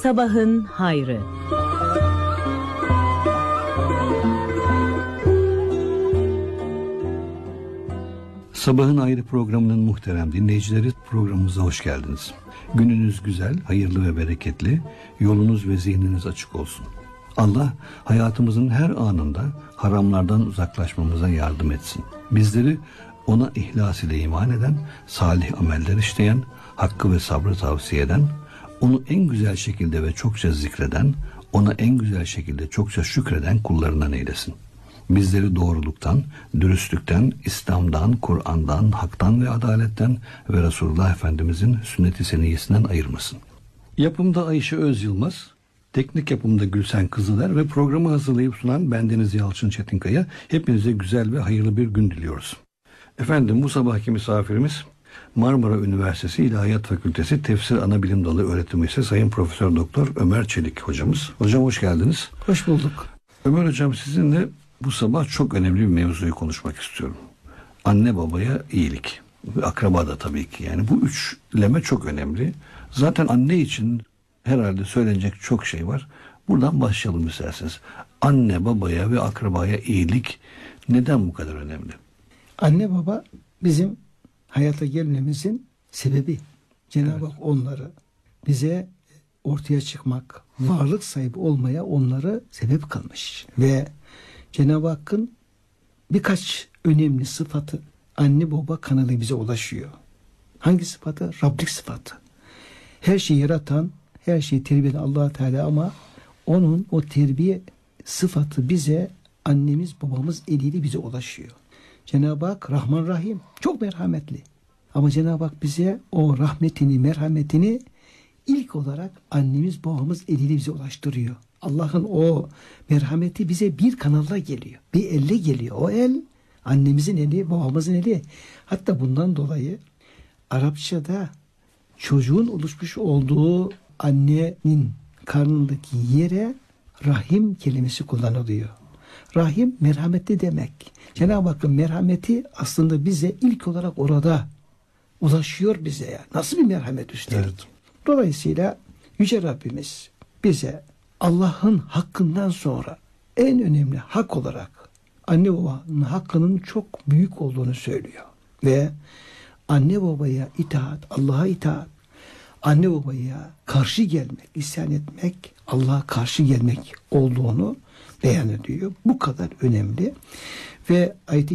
Sabahın hayrı. Sabahın Hayrı programının muhterem dinleyicileri, programımıza hoş geldiniz. Gününüz güzel, hayırlı ve bereketli, yolunuz ve zihniniz açık olsun. Allah hayatımızın her anında haramlardan uzaklaşmamıza yardım etsin. Bizleri ona ihlas ile iman eden, salih ameller işleyen, hakkı ve sabrı tavsiye eden, onu en güzel şekilde ve çokça zikreden, ona en güzel şekilde çokça şükreden kullarından eylesin. Bizleri doğruluktan, dürüstlükten, İslam'dan, Kur'an'dan, haktan ve adaletten ve Resulullah Efendimizin sünnet-i seniyyesinden ayırmasın. Yapımda Ayşe Özyılmaz, teknik yapımda Gülsen Kızıler ve programı hazırlayıp sunan bendeniz Yalçın Çetinkaya. Hepinize güzel ve hayırlı bir gün diliyoruz. Efendim, bu sabahki misafirimiz Marmara Üniversitesi İlahiyat Fakültesi Tefsir Anabilim Dalı öğretim üyesi Sayın Profesör Doktor Ömer Çelik hocamız. Hocam hoş geldiniz. Hoş bulduk. Ömer hocam, sizinle bu sabah çok önemli bir mevzuyu konuşmak istiyorum. Anne babaya iyilik. Akraba da tabii ki. Yani bu üçleme çok önemli. Zaten anne için herhalde söylenecek çok şey var. Buradan başlayalım isterseniz. Anne babaya ve akrabaya iyilik neden bu kadar önemli? Anne baba bizim hayata gelmemizin sebebi. Cenab-ı Hak onları bize ortaya çıkmak, varlık sahibi olmaya onları sebep kılmış. Ve Cenab-ı Hakk'ın birkaç önemli sıfatı anne baba kanalı bize ulaşıyor. Hangi sıfatı? Rablik sıfatı. Her şeyi yaratan, her şeyi terbiye eden Allah Teala, ama onun o terbiye sıfatı bize annemiz babamız eliyle bize ulaşıyor. Cenab-ı Hak Rahman Rahim, çok merhametli. Ama Cenab-ı Hak bize o rahmetini, merhametini ilk olarak annemiz babamız eliyle bize ulaştırıyor. Allah'ın o merhameti bize bir kanalla geliyor. Bir elle geliyor. O el annemizin eli, babamızın eli. Hatta bundan dolayı Arapçada çocuğun oluşmuş olduğu annenin karnındaki yere rahim kelimesi kullanılıyor. Rahim merhametli demek. Cenab-ı Hakk'ın merhameti aslında bize ilk olarak orada ulaşıyor bize ya. Nasıl bir merhamet üstelik. Evet. Dolayısıyla Yüce Rabbimiz bize Allah'ın hakkından sonra en önemli hak olarak anne babanın hakkının çok büyük olduğunu söylüyor. Ve anne babaya itaat, Allah'a itaat, anne babaya karşı gelmek, isyan etmek, Allah'a karşı gelmek olduğunu beyan ediyor. Bu kadar önemli. Ve ayet-i